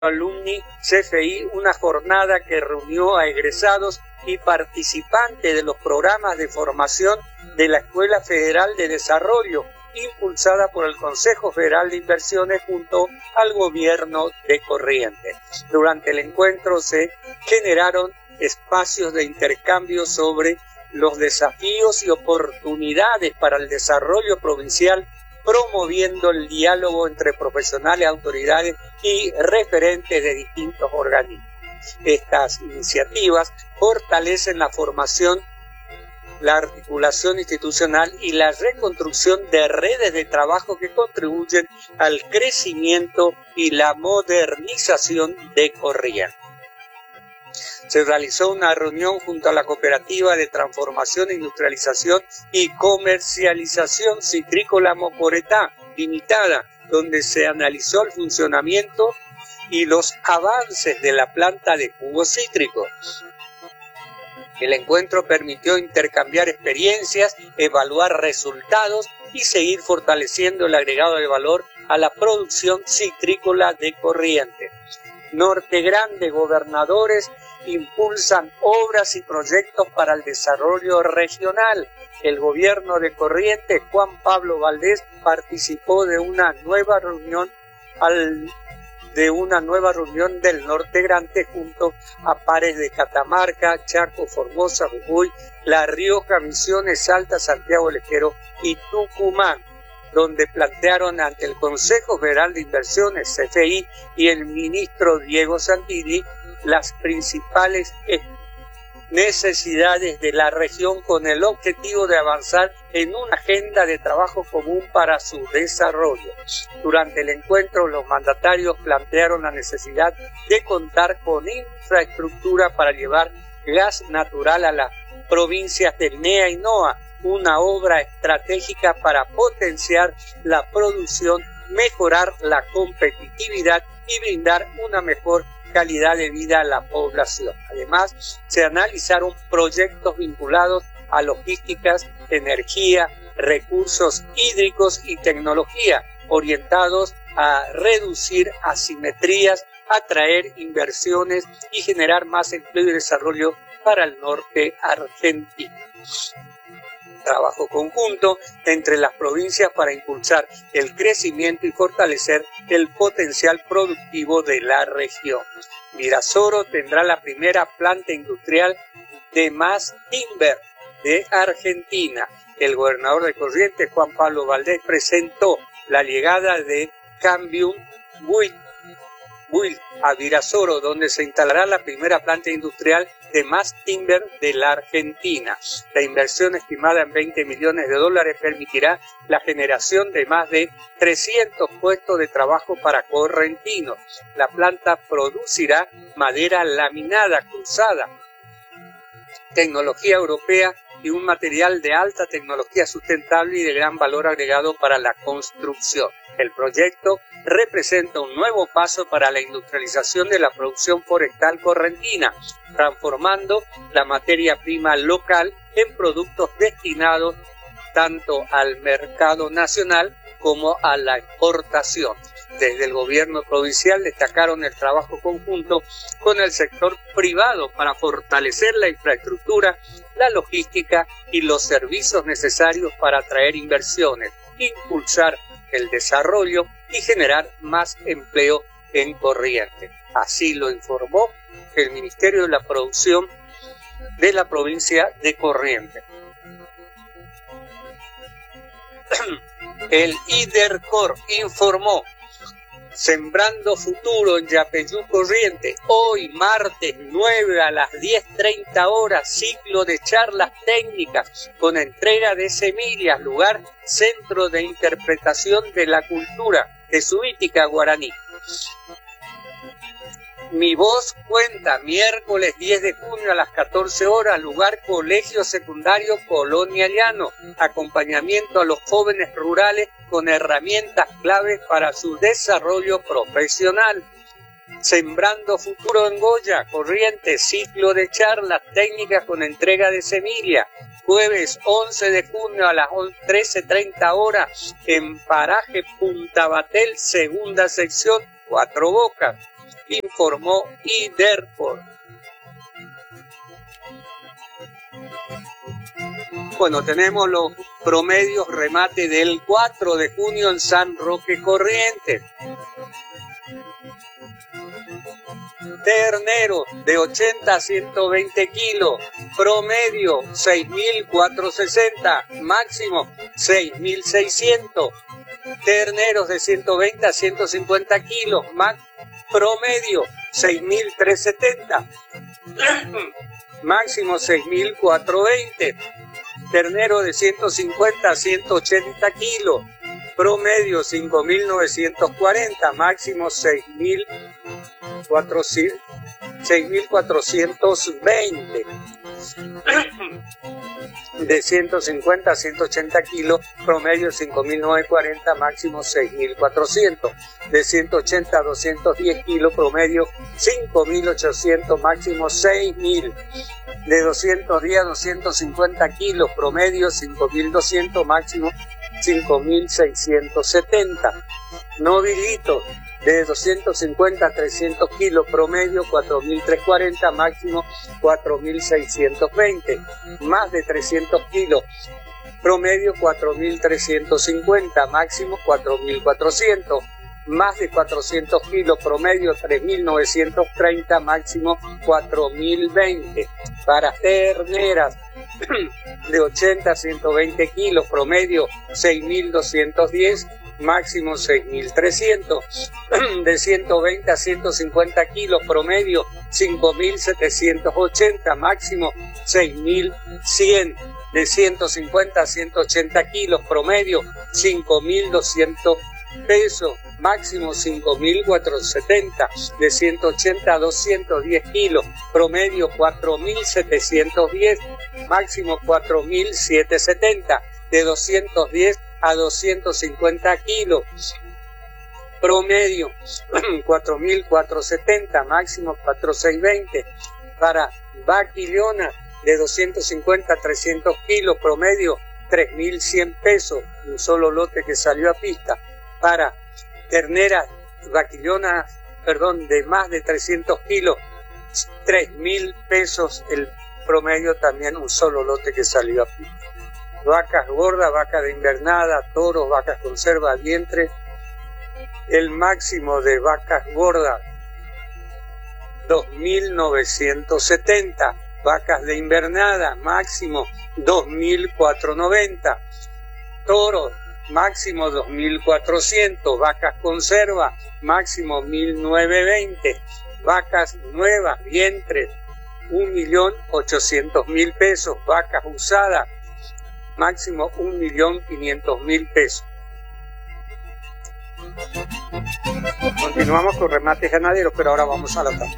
Alumni CFI, una jornada que reunió a egresados y participantes de los programas de formación de la Escuela Federal de Desarrollo, impulsada por el Consejo Federal de Inversiones junto al gobierno de Corrientes. Durante el encuentro se generaron espacios de intercambio sobre los desafíos y oportunidades para el desarrollo provincial, promoviendo el diálogo entre profesionales, autoridades y referentes de distintos organismos. Estas iniciativas fortalecen la formación, la articulación institucional y la reconstrucción de redes de trabajo que contribuyen al crecimiento y la modernización de Corrientes. Se realizó una reunión junto a la Cooperativa de Transformación, Industrialización y Comercialización Citrícola Mocoretá Limitada, donde se analizó el funcionamiento y los avances de la planta de jugos cítricos. El encuentro permitió intercambiar experiencias, evaluar resultados y seguir fortaleciendo el agregado de valor a la producción citrícola de Corrientes. Norte Grande, gobernadores impulsan obras y proyectos para el desarrollo regional. El gobierno de Corrientes, Juan Pablo Valdés, participó de una nueva reunión del Norte Grande junto a pares de Catamarca, Chaco, Formosa, Jujuy, La Rioja, Misiones, Salta, Santiago del Estero y Tucumán, donde plantearon ante el Consejo Federal de Inversiones, CFI, y el ministro Diego Santini las principales necesidades de la región con el objetivo de avanzar en una agenda de trabajo común para su desarrollo. Durante el encuentro, los mandatarios plantearon la necesidad de contar con infraestructura para llevar gas natural a las provincias del NEA y NOA, una obra estratégica para potenciar la producción, mejorar la competitividad y brindar una mejor calidad de vida a la población. Además, se analizaron proyectos vinculados a logísticas, energía, recursos hídricos y tecnología, orientados a reducir asimetrías, atraer inversiones y generar más empleo y desarrollo para el norte argentino. Trabajo conjunto entre las provincias para impulsar el crecimiento y fortalecer el potencial productivo de la región. Virasoro tendrá la primera planta industrial de mass timber de Argentina. El gobernador de Corrientes, Juan Pablo Valdés, presentó la llegada de Cambium Build a Virasoro, donde se instalará la primera planta industrial de mass timber de la Argentina. La inversión, estimada en $20 millones, permitirá la generación de más de 300 puestos de trabajo para correntinos. La planta producirá madera laminada cruzada, tecnología europea y un material de alta tecnología sustentable y de gran valor agregado para la construcción. El proyecto representa un nuevo paso para la industrialización de la producción forestal correntina, transformando la materia prima local en productos destinados tanto al mercado nacional como a la exportación. Desde el gobierno provincial destacaron el trabajo conjunto con el sector privado para fortalecer la infraestructura, la logística y los servicios necesarios para atraer inversiones, impulsar el desarrollo y generar más empleo en Corrientes. Así lo informó el Ministerio de la Producción de la provincia de Corrientes. El IDERCOR informó: Sembrando Futuro en Yapeyú, Corrientes, hoy martes 9 a las 10:30 horas, ciclo de charlas técnicas con entrega de semillas, lugar Centro de Interpretación de la Cultura Jesuítica Guaraní. Mi Voz Cuenta, miércoles 10 de junio a las 14 horas, lugar Colegio Secundario Colonia Llano, acompañamiento a los jóvenes rurales con herramientas claves para su desarrollo profesional. Sembrando Futuro en Goya, Corrientes, ciclo de charlas técnicas con entrega de semilla, jueves 11 de junio a las 13:30 horas, en Paraje Punta Batel, segunda sección, Cuatro Bocas. informó IDERPOR. Bueno, tenemos los promedios remate del 4 de junio en San Roque Corrientes. Ternero de 80 a 120 kilos, promedio 6.460, máximo 6.600. Terneros de 120 a 150 kilos, promedio 6.370, máximo 6.420. Ternero de 150 a 180 kilos, promedio 5.940, máximo 6.420. De 150 a 180 kilos, promedio 5.940, máximo 6.400. De 180 a 210 kilos, promedio 5.800, máximo 6.000. De 210 a 250 kilos, promedio 5.200, máximo 5.670. Novilito de 250 a 300 kilos, promedio 4.340, máximo 4.620. Más de 300 kilos, promedio 4.350, máximo 4.400. Más de 400 kilos, promedio 3.930, máximo 4.020. Para terneras de 80 a 120 kilos, promedio 6.210, máximo 6.300. De 120 a 150 kilos, promedio 5.780, máximo 6.100. De 150 a 180 kilos, promedio 5.200 pesos, máximo 5.470. De 180 a 210 kilos, promedio 4.710, máximo 4.770. De 210 a 250 kilos, promedio 4.470, máximo 4.620. Para vaquillona de 250 a 300 kilos, promedio 3.100 pesos, un solo lote que salió a pista. Para terneras, vaquillonas, de más de 300 kilos, 3.000 pesos el promedio, también un solo lote que salió a pista. Vacas gordas, vacas de invernada, toros, vacas conserva, vientre. El máximo de vacas gordas, 2.970. Vacas de invernada, máximo 2.490. Toros, máximo 2.400. Vacas conserva, máximo 1.920. Vacas nuevas, vientre, 1.800.000 pesos. Vacas usadas, máximo 1.500.000 pesos. Continuamos con remates ganaderos, pero ahora vamos a la tarde.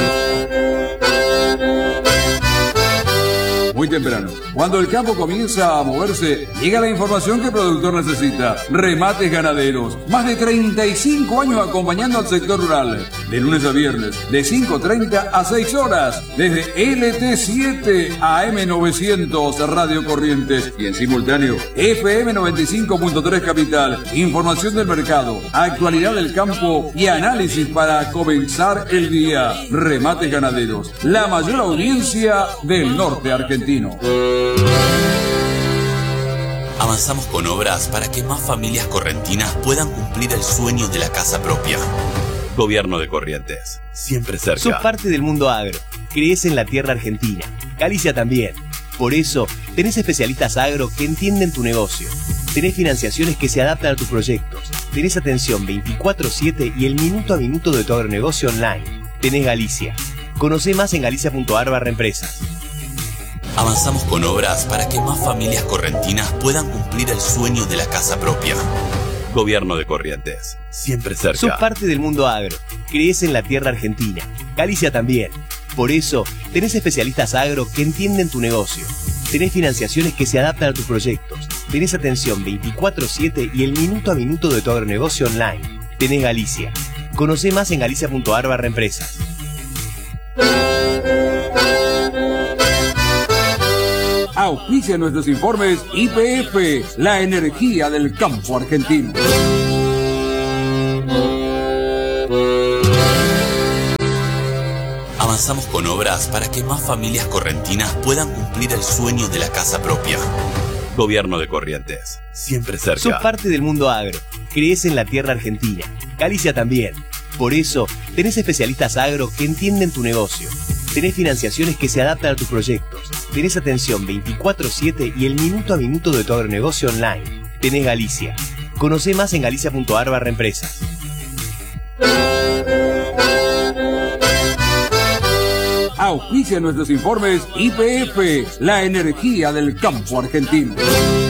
Muy temprano, cuando el campo comienza a moverse, llega la información que el productor necesita. Remates Ganaderos, más de 35 años acompañando al sector rural. De lunes a viernes, de 5:30 a 6 horas, desde LT7 a M900 Radio Corrientes y en simultáneo FM 95.3 Capital. Información del mercado, actualidad del campo y análisis para comenzar el día. Remates Ganaderos, la mayor audiencia del norte argentino. Avanzamos con obras para que más familias correntinas puedan cumplir el sueño de la casa propia. Gobierno de Corrientes, siempre cerca. Sos parte del mundo agro, crees en la tierra argentina, Galicia también. Por eso, tenés especialistas agro que entienden tu negocio. Tenés financiaciones que se adaptan a tus proyectos. Tenés atención 24/7 y el minuto a minuto de tu agronegocio online. Tenés Galicia. Conocé más en galicia.ar/empresas. Avanzamos con obras para que más familias correntinas puedan cumplir el sueño de la casa propia. Gobierno de Corrientes, siempre cerca. Sos parte del mundo agro, crees en la tierra argentina, Galicia también. Por eso, tenés especialistas agro que entienden tu negocio. Tenés financiaciones que se adaptan a tus proyectos. Tenés atención 24/7 y el minuto a minuto de tu agronegocio online. Tenés Galicia. Conocé más en galicia.ar/empresas. Auspicia nuestros informes YPF, la energía del campo argentino. Avanzamos con obras para que más familias correntinas puedan cumplir el sueño de la casa propia. Gobierno de Corrientes, siempre cerca. Sos parte del mundo agro. Crees en la tierra argentina. Galicia también. Por eso, tenés especialistas agro que entienden tu negocio. Tenés financiaciones que se adaptan a tus proyectos. Tenés atención 24/7 y el minuto a minuto de tu agronegocio online. Tenés Galicia. Conocé más en galicia.ar/empresas. Auspicia nuestros informes YPF, la energía del campo argentino.